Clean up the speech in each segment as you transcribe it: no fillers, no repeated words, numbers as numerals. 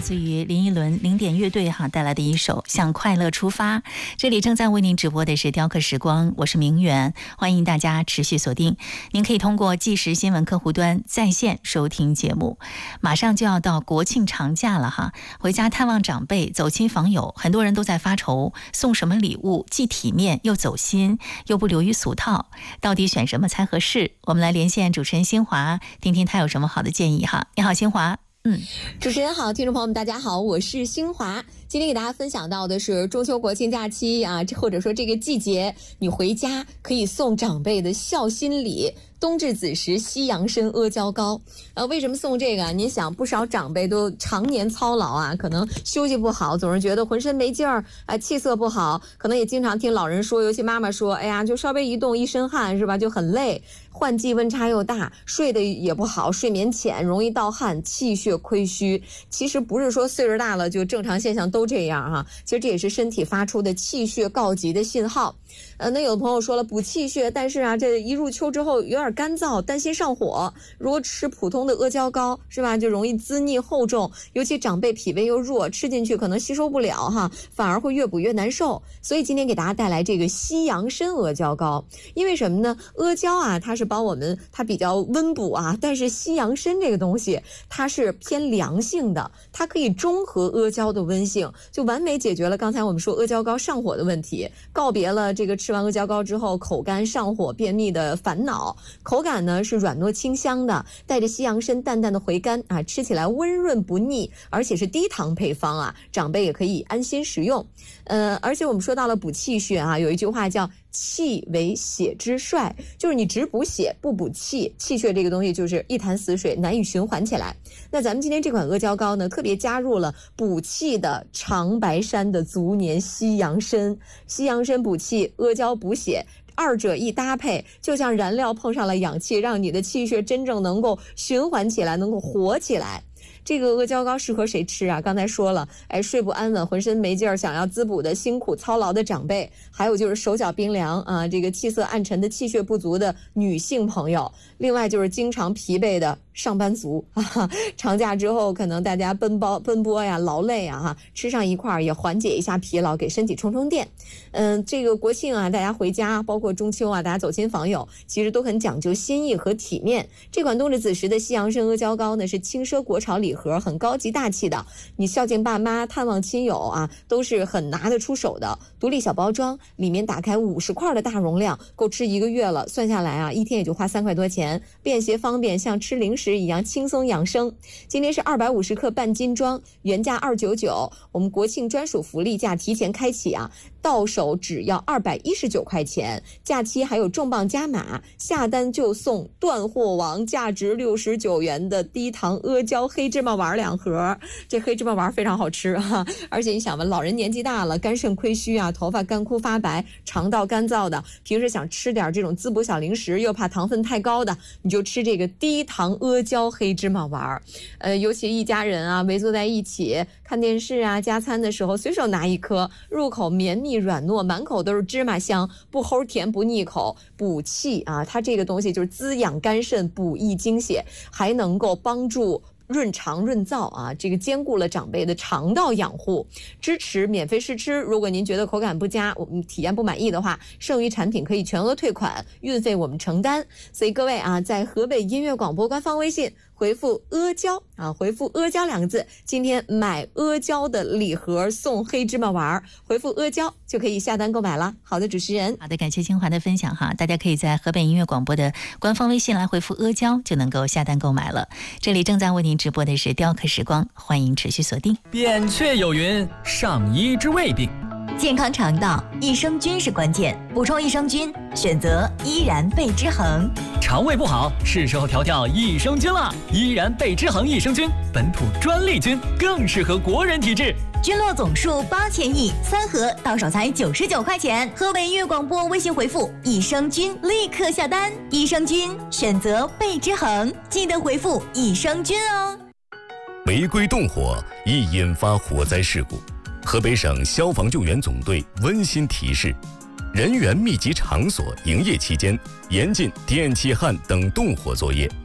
自于林依轮零点乐队带来的一首《向快乐出发》。这里正在为您直播的是雕刻时光，我是明媛，欢迎大家持续锁定。您可以通过即时新闻客户端在线收听节目。马上就要到国庆长假了哈，回家探望长辈、走亲访友，很多人都在发愁送什么礼物，既体面又走心，又不流于俗套，到底选什么才合适？我们来连线主持人新华，听听他有什么好的建议哈。你好，新华。 主持人好，听众朋友们大家好，我是新华。今天给大家分享到的是中秋国庆假期啊，或者说这个季节，你回家可以送长辈的孝心礼。冬至子时西洋参阿胶糕，为什么送这个？您想，不少长辈都常年操劳啊，可能休息不好，总是觉得浑身没劲儿，气色不好，可能也经常听老人说，尤其妈妈说，哎呀，就稍微一动一身汗是吧，就很累，换季温差又大，睡得也不好，睡眠浅，容易盗汗，气血亏虚。其实不是说岁数大了就正常现象都这样哈，其实这也是身体发出的气血告急的信号。那有的朋友说了补气血，但是啊，这一入秋之后有点干燥，担心上火。如果吃普通的阿胶糕是吧，就容易滋腻厚重，尤其长辈脾胃又弱，吃进去可能吸收不了哈，反而会越补越难受。所以今天给大家带来这个西洋参阿胶糕，因为什么呢？阿胶啊，它是帮我们，它比较温补啊，但是西洋参这个东西它是偏凉性的，它可以中和阿胶的温性，就完美解决了刚才我们说阿胶糕上火的问题，告别了这个吃完阿胶糕之后口干上火便秘的烦恼。口感呢是软糯清香的，带着西洋参淡淡的回甘啊，吃起来温润不腻，而且是低糖配方啊，长辈也可以安心食用。而且我们说到了补气血啊，有一句话叫气为血之帅，就是你只补血不补气，气血这个东西就是一潭死水，难以循环起来。那咱们今天这款阿胶糕呢，特别加入了补气的长白山的足年西洋参，西洋参补气，阿胶补血，二者一搭配，就像燃料碰上了氧气，让你的气血真正能够循环起来，能够活起来。这个阿胶糕适合谁吃啊？刚才说了，睡不安稳，浑身没劲儿，想要滋补的辛苦操劳的长辈，还有就是手脚冰凉啊，这个气色暗沉的气血不足的女性朋友，另外就是经常疲惫的上班族啊，长假之后可能大家奔波呀，劳累啊，吃上一块也缓解一下疲劳，给身体充电。这个国庆啊，大家回家，包括中秋啊，大家走亲访友，其实都很讲究心意和体面。这款冬至子时的西洋参阿胶糕呢，是轻奢国潮礼盒，很高级大气的，你孝敬爸妈、探望亲友啊，都是很拿得出手的。独立小包装，里面打开50块的大容量，够吃1个月了。算下来啊，一天也就花3块多钱，便携方便，像吃零食一样轻松养生。今天是250克半斤装，原价299，我们国庆专属福利价提前开启啊，到手只要219块钱，假期还有重磅加码，下单就送断货王价值69元的低糖阿胶黑芝麻丸2盒。这黑芝麻丸非常好吃啊，而且你想吧，老人年纪大了，肝肾亏虚啊，头发干枯发白，肠道干燥的，平时想吃点这种滋补小零食，又怕糖分太高的，你就吃这个低糖阿胶黑芝麻丸。尤其一家人啊，围坐在一起看电视啊，加餐的时候随手拿一颗，入口绵密软糯，满口都是芝麻香，不齁甜不腻口，补气啊，它这个东西就是滋养肝肾，补益精血，还能够帮助润肠润燥啊，这个兼顾了长辈的肠道养护，支持免费试吃。如果您觉得口感不佳，我们体验不满意的话，剩余产品可以全额退款，运费我们承担。所以各位啊，在河北音乐广播官方微信回复阿胶啊，回复阿胶2个字，今天买阿胶的礼盒送黑芝麻丸，回复阿胶就可以下单购买了。好的，主持人， 好的，感谢清华的分享哈，大家可以在河北音乐广播的官方微信来回复阿胶，就能够下单购买了。这里正在为您直播的是雕刻时光，欢迎持续锁定。 扁鹊有云：上医之未病。 健康肠道，益生菌是关键，补充益生菌，选择依然贝之恒。 肠胃不好，是时候调调益生菌了。依然贝之恒益生菌，本土专利菌，更适合国人体质。 菌落总数8000亿，3盒到手才99块钱。河北音乐广播微信回复益生菌，立刻下单。益生菌选择贝之恒，记得回复益生菌哦。 违规动火易引发火灾事故。河北省消防救援总队温馨提示：人员密集场所营业期间，严禁电气焊等动火作业。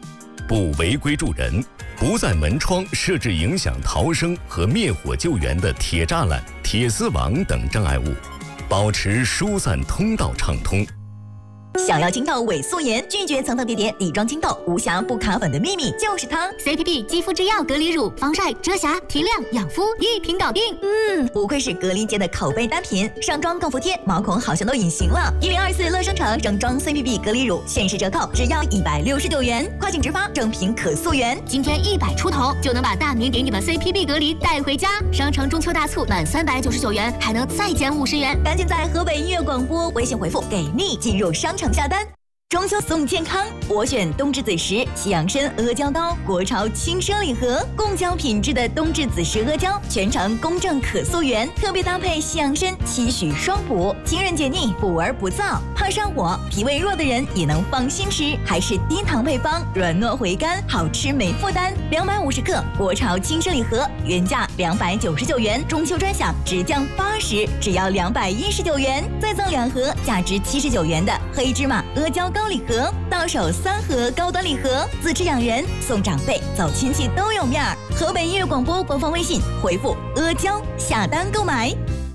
不违规助人，不在门窗设置影响逃生和灭火救援的铁栅栏、铁丝网等障碍物，保持疏散通道畅通。 想要清透伪素颜，拒绝层层叠叠底妆清透、无瑕不卡粉的秘密就是它 CPB 肌肤之钥隔离乳，防晒、遮瑕、提亮、养肤一瓶搞定。 不愧是隔离界的口碑单品，上妆更服帖，毛孔好像都隐形了。1024乐生城整装 CPB 隔离乳限时折扣，只要169元，跨境直发，整瓶可溯源。 今天100出头就能把大明给你的 CPB 隔离带回家。商城中秋大促满399元还能再减50元， 赶紧在河北音乐广播微信回复给力进入商城下单。中秋送健康，我选冬至子时西洋参阿胶糕，国潮轻奢礼盒，贡胶品质的冬至子时阿胶，全程公正可溯源，特别搭配西洋参，期许双补，清润解腻，补而不燥，怕上火、脾胃弱的人也能放心吃，还是低糖配方，软糯回甘，好吃没负担。250克国潮轻奢礼盒，原价299元，中秋专享直降80，只要219元，再赠2盒价值79元的黑芝麻阿胶糕礼盒，到手3盒高端礼盒，自吃养人，送长辈，走亲戚都有面儿。河北音乐广播官方微信回复阿胶下单购买。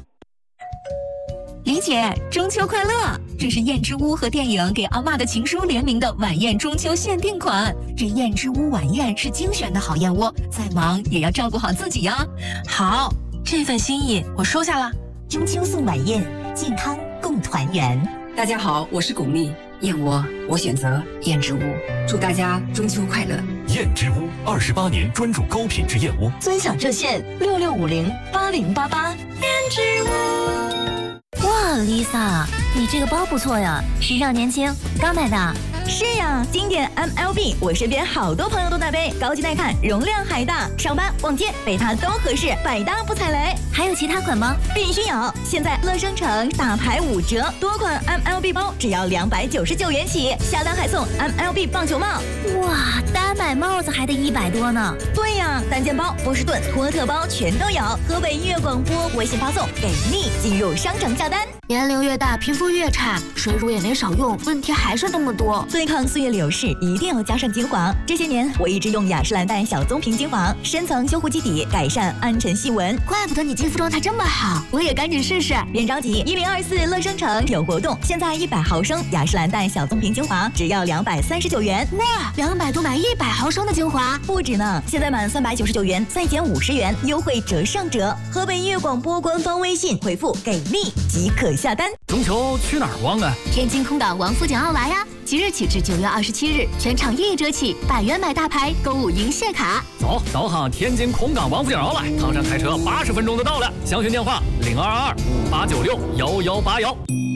李姐，中秋快乐！这是燕之屋和电影给阿嬷的情书联名的晚宴中秋限定款。这燕之屋晚宴是精选的好燕窝，再忙也要照顾好自己呀。 好，这份心意我收下了。 中秋送晚宴，健康共团圆。 大家好，我是巩俐，燕窝我选择燕之屋，祝大家中秋快乐。 燕之屋28年专注高品质燕窝， 尊享热线66508088。 燕之屋。 哇 ，Lisa， 你这个包不错呀，时尚年轻，刚买的。 是呀，经典 MLB， 我身边好多朋友都在背，高级耐看，容量还大，上班逛街背它都合适，百搭不踩雷。 还有其他款吗？ 必须有！现在乐生城大牌5折，多款 MLB 包只要299元起，下单还送 MLB 棒球帽。 哇，单买帽子还得100多呢。 对呀，单肩包、波士顿、托特包全都有。河北音乐广播微信发送给力，进入商城下单。 年龄越大，皮肤越差，水乳也没少用，问题还是那么多。 对抗岁月流逝，一定要加上精华。这些年我一直用雅诗兰黛小棕瓶精华，深层修护基底，改善暗沉细纹。 怪不得你肌肤状态这么好，我也赶紧试试。 别着急，1024乐生城有活动，现在100毫升雅诗兰黛小棕瓶精华只要239元。 哇，200多买100毫升的精华， 不止呢！现在满399元再减50元，优惠折上折。河北音乐广播官方微信回复给力即可下单。 中秋去哪儿逛啊？ 天津空港王府井奥莱呀！即日起至9月27日，全场1折起，100元买大牌，购物赢谢卡。 走，导航天津空港王府井奥莱，唐山开车80分钟就到了。详询电话022258961181。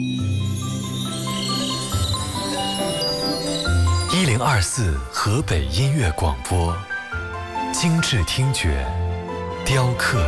1024河北音乐广播，精致听觉，雕刻。